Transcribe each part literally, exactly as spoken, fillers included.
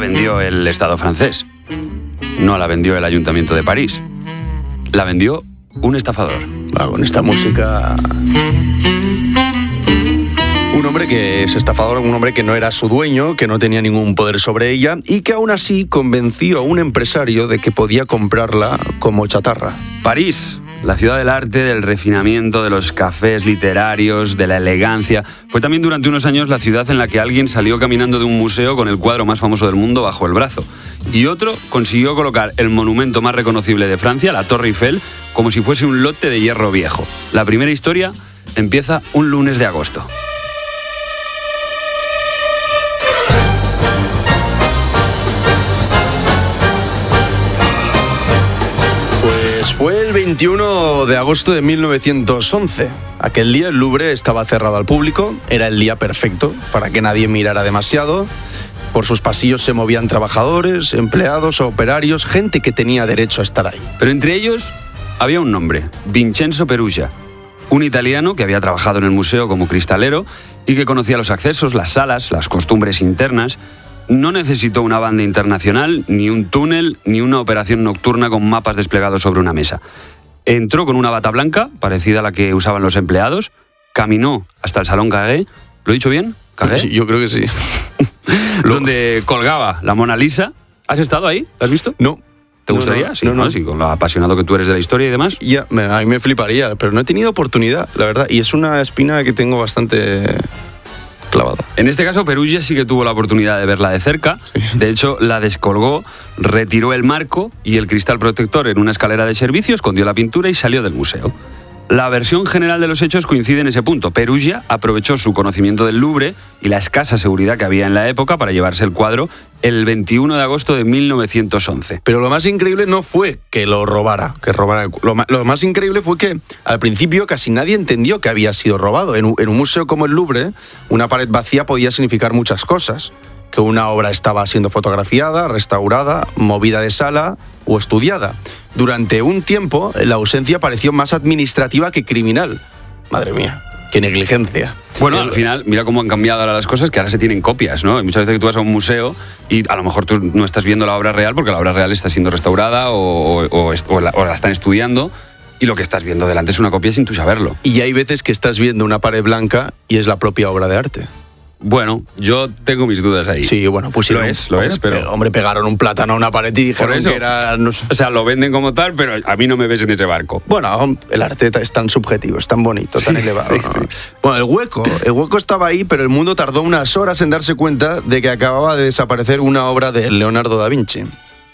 vendió el Estado francés. No la vendió el Ayuntamiento de París. La vendió un estafador. Ah, con esta música... Un hombre que es estafador, un hombre que no era su dueño, que no tenía ningún poder sobre ella y que aún así convenció a un empresario de que podía comprarla como chatarra. París, la ciudad del arte, del refinamiento, de los cafés literarios, de la elegancia. Fue también durante unos años la ciudad en la que alguien salió caminando de un museo con el cuadro más famoso del mundo bajo el brazo. Y otro consiguió colocar el monumento más reconocible de Francia, la Torre Eiffel, como si fuese un lote de hierro viejo. La primera historia empieza un lunes de agosto. Fue el veintiuno de agosto de mil novecientos once. Aquel día el Louvre estaba cerrado al público, era el día perfecto para que nadie mirara demasiado. Por sus pasillos se movían trabajadores, empleados, operarios, gente que tenía derecho a estar ahí. Pero entre ellos había un nombre, Vincenzo Peruggia, un italiano que había trabajado en el museo como cristalero y que conocía los accesos, las salas, las costumbres internas. No necesitó una banda internacional, ni un túnel, ni una operación nocturna con mapas desplegados sobre una mesa. Entró con una bata blanca, parecida a la que usaban los empleados, caminó hasta el Salón Carré, ¿lo he dicho bien? ¿Carré? Sí, yo creo que sí. Donde colgaba la Mona Lisa. ¿Has estado ahí? ¿La has visto? No. ¿Te no, gustaría? No, sí, no, ¿no? no. Sí, con lo apasionado que tú eres de la historia y demás. Ya, me, a mí me fliparía, pero no he tenido oportunidad, la verdad, y es una espina que tengo bastante... clavada. En este caso, Peruggia sí que tuvo la oportunidad de verla de cerca. Sí. De hecho, la descolgó, retiró el marco y el cristal protector en una escalera de servicio, escondió la pintura y salió del museo. La versión general de los hechos coincide en ese punto. Peruggia aprovechó su conocimiento del Louvre y la escasa seguridad que había en la época para llevarse el cuadro el veintiuno de agosto de mil novecientos once. Pero lo más increíble no fue que lo robara, que robara. Lo más, lo más increíble fue que al principio casi nadie entendió que había sido robado. En un, en un museo como el Louvre, una pared vacía podía significar muchas cosas. Que una obra estaba siendo fotografiada, restaurada, movida de sala o estudiada. Durante un tiempo, la ausencia pareció más administrativa que criminal. Madre mía, qué negligencia. Bueno, al final, mira cómo han cambiado ahora las cosas, que ahora se tienen copias, ¿no? Y muchas veces que tú vas a un museo y a lo mejor tú no estás viendo la obra real porque la obra real está siendo restaurada o, o, o, la, o la están estudiando y lo que estás viendo delante es una copia sin tú saberlo. Y hay veces que estás viendo una pared blanca y es la propia obra de arte. Bueno, yo tengo mis dudas ahí. Sí, bueno, pues lo es, lo hombre, es, pero... Pe- hombre, pegaron un plátano a una pared y dijeron que era... No sé. O sea, lo venden como tal, pero a mí no me ves en ese barco. Bueno, el arte es tan subjetivo, es tan bonito, sí, tan elevado. Sí, ¿no? Sí. Bueno, el hueco, el hueco estaba ahí, pero el mundo tardó unas horas en darse cuenta de que acababa de desaparecer una obra de Leonardo da Vinci.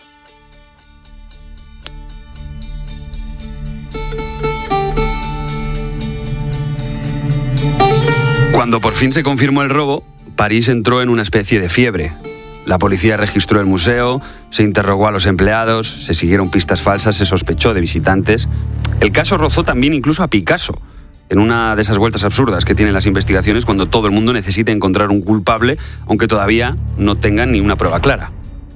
Cuando por fin se confirmó el robo, París entró en una especie de fiebre. La policía registró el museo, se interrogó a los empleados, se siguieron pistas falsas, se sospechó de visitantes. El caso rozó también incluso a Picasso, en una de esas vueltas absurdas que tienen las investigaciones cuando todo el mundo necesita encontrar un culpable, aunque todavía no tengan ni una prueba clara.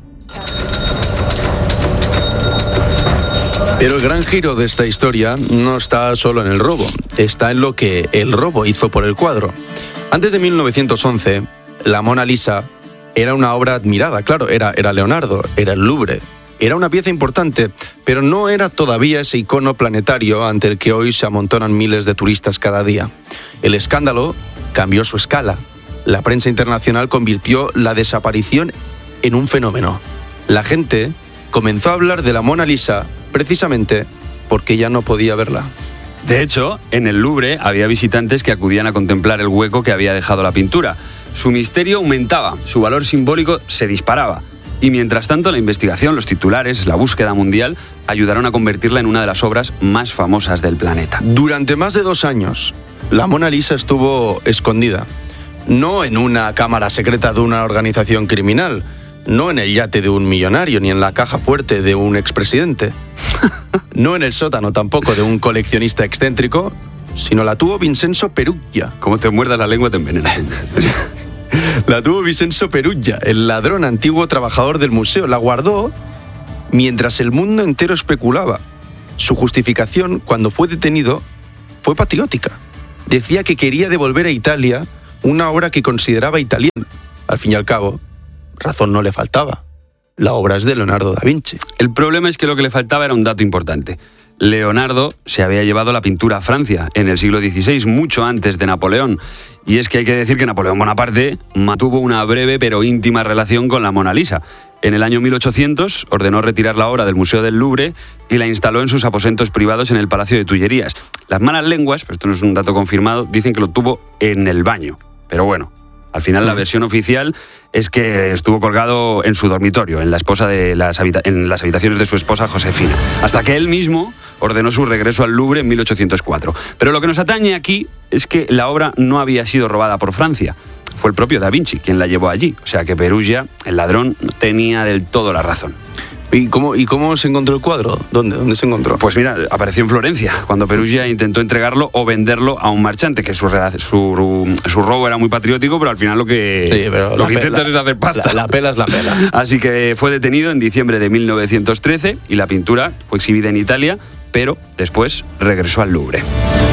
Pero el gran giro de esta historia no está solo en el robo, está en lo que el robo hizo por el cuadro. Antes de mil novecientos once, la Mona Lisa era una obra admirada, claro, era, era Leonardo, era el Louvre, era una pieza importante, pero no era todavía ese icono planetario ante el que hoy se amontonan miles de turistas cada día. El escándalo cambió su escala. La prensa internacional convirtió la desaparición en un fenómeno. La gente comenzó a hablar de la Mona Lisa precisamente porque ya no podía verla. De hecho, en el Louvre había visitantes que acudían a contemplar el hueco que había dejado la pintura. Su misterio aumentaba, su valor simbólico se disparaba. Y mientras tanto, la investigación, los titulares, la búsqueda mundial, ayudaron a convertirla en una de las obras más famosas del planeta. Durante más de dos años, la Mona Lisa estuvo escondida. No en una cámara secreta de una organización criminal, no en el yate de un millonario, ni en la caja fuerte de un expresidente. No en el sótano tampoco de un coleccionista excéntrico, sino la tuvo Vincenzo Peruggia. Como te muerdas la lengua te envenena. La tuvo Vincenzo Peruggia, el ladrón antiguo trabajador del museo. La guardó mientras el mundo entero especulaba. Su justificación, cuando fue detenido, fue patriótica. Decía que quería devolver a Italia una obra que consideraba italiana. Al fin y al cabo, razón no le faltaba. La obra es de Leonardo da Vinci. El problema es que lo que le faltaba era un dato importante. Leonardo se había llevado la pintura a Francia en el siglo dieciséis, mucho antes de Napoleón. Y es que hay que decir que Napoleón Bonaparte mantuvo una breve pero íntima relación con la Mona Lisa. En el año mil ochocientos ordenó retirar la obra del Museo del Louvre y la instaló en sus aposentos privados en el Palacio de Tullerías. Las malas lenguas, pero esto no es un dato confirmado, dicen que lo tuvo en el baño. Pero bueno, al final la versión oficial es que estuvo colgado en su dormitorio, en, la esposa de las, habita- en las habitaciones de su esposa Josefina, hasta que él mismo ordenó su regreso al Louvre en mil ochocientos cuatro. Pero lo que nos atañe aquí es que la obra no había sido robada por Francia. Fue el propio Da Vinci quien la llevó allí. O sea que Perugia, el ladrón, no tenía del todo la razón. ¿Y cómo, ¿Y cómo se encontró el cuadro? ¿Dónde? ¿Dónde se encontró? Pues mira, apareció en Florencia, cuando Perugia intentó entregarlo o venderlo a un marchante, que su, su, su robo era muy patriótico, pero al final lo que, sí, pero lo que pela, intentas es hacer pasta. La, la pela es la pela. Así que fue detenido en diciembre de mil novecientos trece y la pintura fue exhibida en Italia, pero después regresó al Louvre.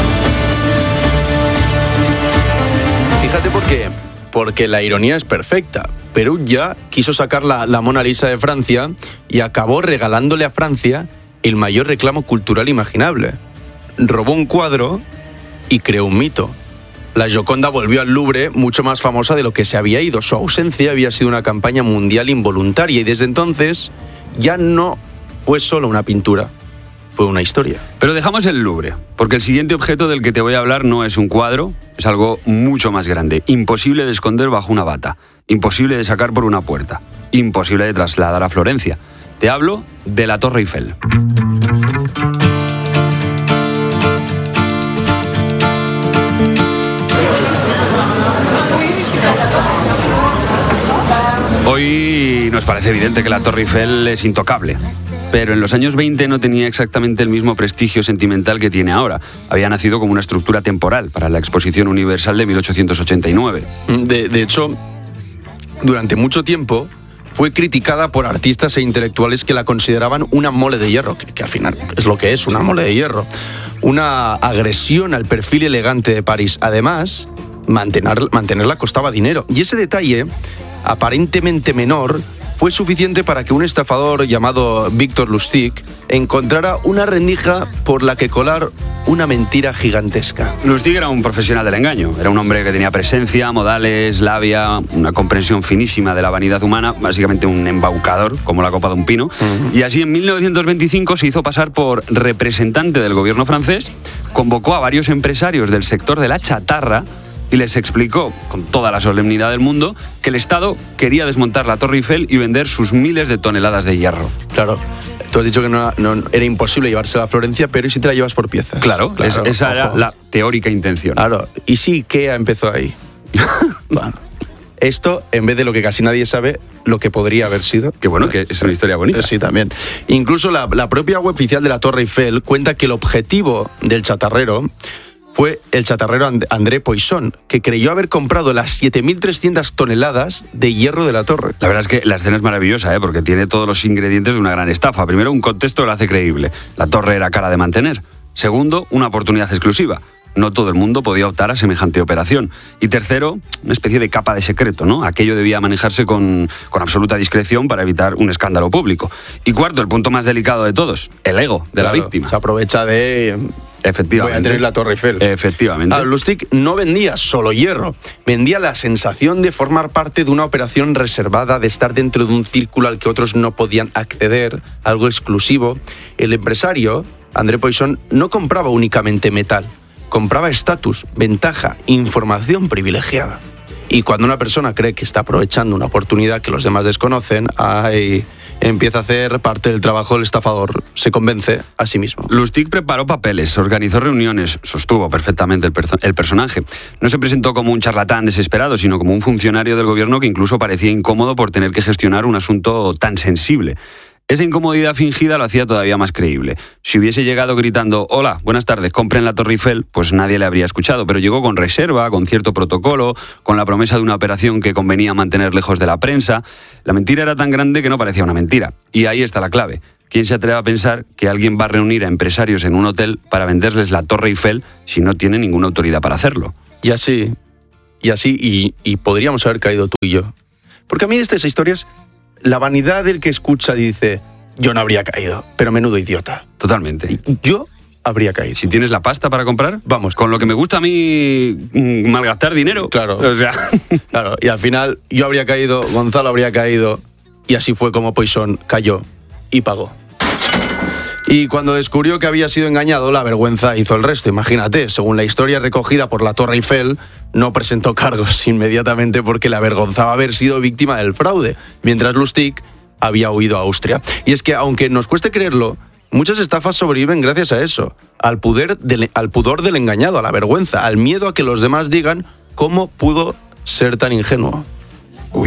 Fíjate por qué. Porque la ironía es perfecta. Perugia quiso sacar la, la Mona Lisa de Francia y acabó regalándole a Francia el mayor reclamo cultural imaginable. Robó un cuadro y creó un mito. La Gioconda volvió al Louvre mucho más famosa de lo que se había ido. Su ausencia había sido una campaña mundial involuntaria y desde entonces ya no fue solo una pintura. Fue una historia. Pero dejamos el Louvre, porque el siguiente objeto del que te voy a hablar no es un cuadro, es algo mucho más grande, imposible de esconder bajo una bata, imposible de sacar por una puerta, imposible de trasladar a Florencia. Te hablo de la Torre Eiffel. Hoy nos parece evidente que la Torre Eiffel es intocable, pero en los años veinte no tenía exactamente el mismo prestigio sentimental que tiene ahora. Había nacido como una estructura temporal para la Exposición Universal de mil ochocientos ochenta y nueve. De, de hecho, durante mucho tiempo fue criticada por artistas e intelectuales que la consideraban una mole de hierro, que, que al final es lo que es, una mole de hierro. Una agresión al perfil elegante de París. Además, mantener, mantenerla costaba dinero. Y ese detalle, aparentemente menor, fue suficiente para que un estafador llamado Victor Lustig encontrara una rendija por la que colar una mentira gigantesca. Lustig era un profesional del engaño. Era un hombre que tenía presencia, modales, labia, una comprensión finísima de la vanidad humana, básicamente un embaucador, como la copa de un pino. Uh-huh. Y así en mil novecientos veinticinco se hizo pasar por representante del gobierno francés, convocó a varios empresarios del sector de la chatarra y les explicó, con toda la solemnidad del mundo, que el Estado quería desmontar la Torre Eiffel y vender sus miles de toneladas de hierro. Claro, tú has dicho que no, no, era imposible llevársela a Florencia, pero ¿y si te la llevas por piezas? Claro, claro es, esa ojo. Era la teórica intención. Claro, ¿y si IKEA empezó ahí? Bueno, esto, en vez de lo que casi nadie sabe, lo que podría haber sido. Qué bueno, que es una historia bonita. Sí, también. Incluso la, la propia web oficial de la Torre Eiffel cuenta que el objetivo del chatarrero fue el chatarrero André Poisson, que creyó haber comprado las siete mil trescientas toneladas de hierro de la torre. La verdad es que la escena es maravillosa, ¿eh? Porque tiene todos los ingredientes de una gran estafa. Primero, un contexto lo hace creíble. La torre era cara de mantener. Segundo, una oportunidad exclusiva. No todo el mundo podía optar a semejante operación. Y tercero, una especie de capa de secreto, ¿no? Aquello debía manejarse con, con absoluta discreción para evitar un escándalo público. Y cuarto, el punto más delicado de todos, el ego de claro, la víctima. Se aprovecha de... Efectivamente. Voy a tener la Torre Eiffel. Efectivamente. Ah, Lustig no vendía solo hierro, vendía la sensación de formar parte de una operación reservada, de estar dentro de un círculo al que otros no podían acceder, algo exclusivo. El empresario, André Poisson, no compraba únicamente metal, compraba estatus, ventaja, información privilegiada. Y cuando una persona cree que está aprovechando una oportunidad que los demás desconocen, ay, empieza a hacer parte del trabajo del estafador, se convence a sí mismo. Lustig preparó papeles, organizó reuniones, sostuvo perfectamente el, perso- el personaje. No se presentó como un charlatán desesperado, sino como un funcionario del gobierno que incluso parecía incómodo por tener que gestionar un asunto tan sensible. Esa incomodidad fingida lo hacía todavía más creíble. Si hubiese llegado gritando, hola, buenas tardes, compren la Torre Eiffel, pues nadie le habría escuchado, pero llegó con reserva, con cierto protocolo, con la promesa de una operación que convenía mantener lejos de la prensa. La mentira era tan grande que no parecía una mentira. Y ahí está la clave. ¿Quién se atreve a pensar que alguien va a reunir a empresarios en un hotel para venderles la Torre Eiffel si no tiene ninguna autoridad para hacerlo? Y así, y así, y, y podríamos haber caído tú y yo. Porque a mí de estas historias, la vanidad del que escucha dice, yo no habría caído, pero menudo idiota. Totalmente. Y yo habría caído. Si tienes la pasta para comprar, vamos. Con lo que me gusta a mí mm, malgastar dinero. Claro. O sea. Claro, y al final yo habría caído, Gonzalo habría caído, y así fue como Poisson cayó y pagó. Y cuando descubrió que había sido engañado, la vergüenza hizo el resto. Imagínate, según la historia recogida por la Torre Eiffel, no presentó cargos inmediatamente porque le avergonzaba haber sido víctima del fraude, mientras Lustig había huido a Austria. Y es que, aunque nos cueste creerlo, muchas estafas sobreviven gracias a eso, al pudor del, al pudor del engañado, a la vergüenza, al miedo a que los demás digan cómo pudo ser tan ingenuo.